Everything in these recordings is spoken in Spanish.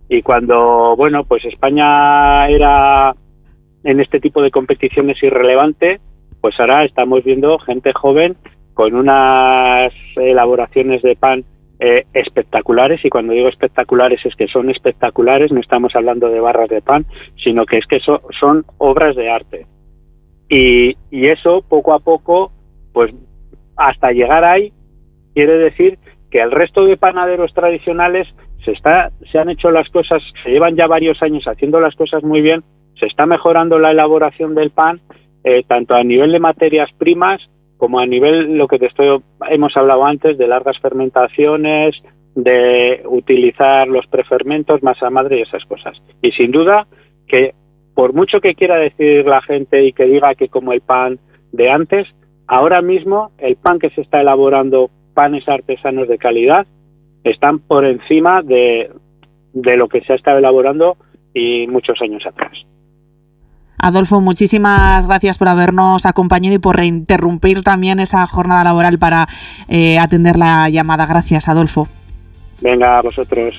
Y cuando, bueno, pues España era en este tipo de competiciones irrelevante, pues ahora estamos viendo gente joven con unas elaboraciones de pan espectaculares, y cuando digo espectaculares es que son espectaculares, no estamos hablando de barras de pan, sino que es que son obras de arte. Y eso poco a poco, pues hasta llegar ahí, quiere decir que el resto de panaderos tradicionales se han hecho las cosas, se llevan ya varios años haciendo las cosas muy bien, se está mejorando la elaboración del pan, tanto a nivel de materias primas como a nivel, lo que hemos hablado antes, de largas fermentaciones, de utilizar los prefermentos, masa madre y esas cosas. Y sin duda que por mucho que quiera decir la gente y que diga que como el pan de antes, ahora mismo el pan que se está elaborando, panes artesanos de calidad, están por encima de lo que se ha estado elaborando y muchos años atrás. Adolfo, muchísimas gracias por habernos acompañado y por interrumpir también esa jornada laboral para atender la llamada. Gracias, Adolfo. Venga, a vosotros.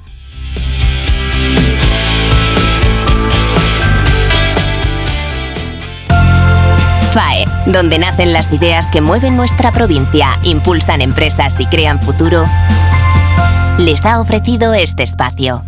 FAE, donde nacen las ideas que mueven nuestra provincia, impulsan empresas y crean futuro, les ha ofrecido este espacio.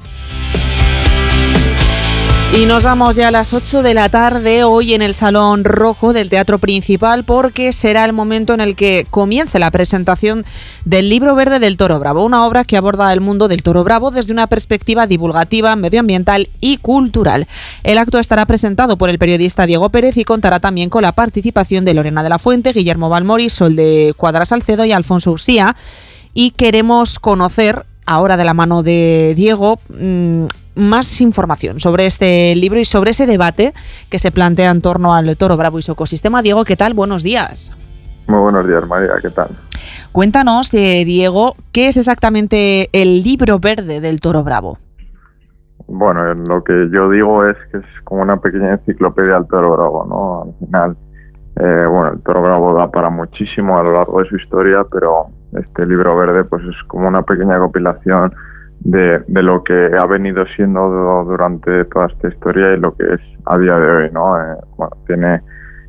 Y nos vamos ya a las 8 de la tarde, hoy en el Salón Rojo del Teatro Principal, porque será el momento en el que comience la presentación del Libro Verde del Toro Bravo, una obra que aborda el mundo del toro bravo desde una perspectiva divulgativa, medioambiental y cultural. El acto estará presentado por el periodista Diego Pérez y contará también con la participación de Lorena de la Fuente, Guillermo Balmori, Sol de Cuadra Salcedo y Alfonso Ursía. Y queremos conocer, ahora de la mano de Diego, más información sobre este libro y sobre ese debate que se plantea en torno al toro bravo y su ecosistema. Diego, ¿qué tal? Buenos días. Muy buenos días, María, ¿qué tal? Cuéntanos, Diego, ¿qué es exactamente el Libro Verde del Toro Bravo? Bueno, lo que yo digo es que es como una pequeña enciclopedia del toro bravo, ¿no? Al final, el toro bravo da para muchísimo a lo largo de su historia, pero este Libro Verde pues es como una pequeña compilación de lo que ha venido siendo durante toda esta historia y lo que es a día de hoy, ¿no? Tiene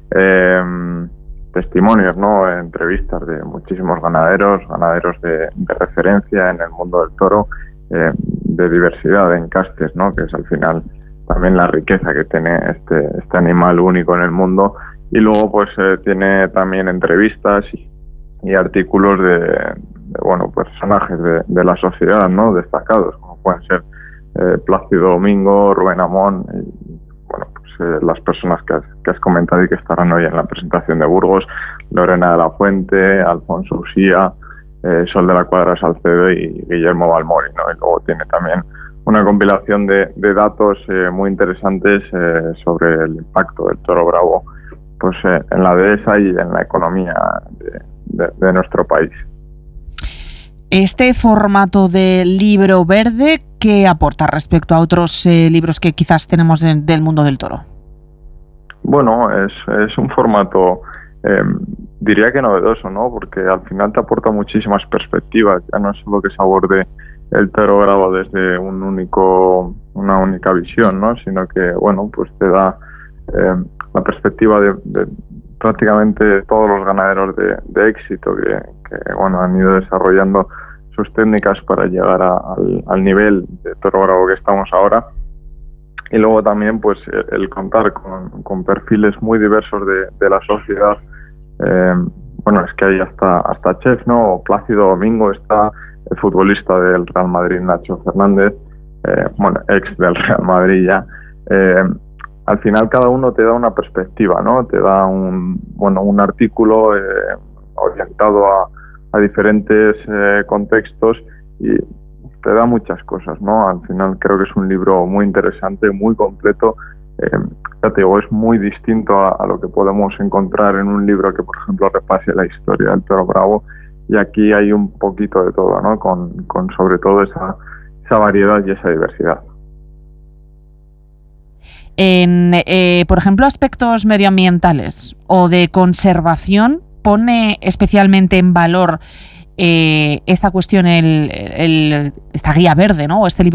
testimonios, ¿no? Entrevistas de muchísimos ganaderos de referencia en el mundo del toro, de diversidad de encastes, ¿no? Que es al final también la riqueza que tiene este animal único en el mundo. Y luego pues tiene también entrevistas y artículos de personajes de la sociedad, ¿no? Destacados, como pueden ser Plácido Domingo, Rubén Amón y las personas que has comentado y que estarán hoy en la presentación de Burgos, Lorena de la Fuente, Alfonso Usía, Sol de la Cuadra Salcedo y Guillermo Balmori, ¿no? Y luego tiene también una compilación de datos muy interesantes sobre el impacto del toro bravo pues en la dehesa y en la economía de nuestro país. Este formato de libro verde, ¿qué aporta respecto a otros libros que quizás tenemos del mundo del toro? Bueno, es un formato, diría que novedoso, ¿no? Porque al final te aporta muchísimas perspectivas. Ya no es solo que se aborde el toro bravo desde una única visión, ¿no? Sino que, pues te da la perspectiva de prácticamente todos los ganaderos de éxito que han ido desarrollando sus técnicas para llegar al nivel de toro bravo que estamos ahora. Y luego también pues el contar con perfiles muy diversos de la sociedad. Es que hay hasta chef, ¿no? Plácido Domingo, está el futbolista del Real Madrid, Nacho Fernández, ex del Real Madrid ya. Al final cada uno te da una perspectiva, ¿no? Te da un artículo orientado a diferentes contextos y te da muchas cosas, ¿no? Al final creo que es un libro muy interesante, muy completo. Ya te digo, es muy distinto a lo que podemos encontrar en un libro que, por ejemplo, repase la historia del toro bravo. Y aquí hay un poquito de todo, ¿no? Con sobre todo esa variedad y esa diversidad. En, por ejemplo, aspectos medioambientales o de conservación, ¿pone especialmente en valor esta cuestión esta guía verde, ¿no? O este libro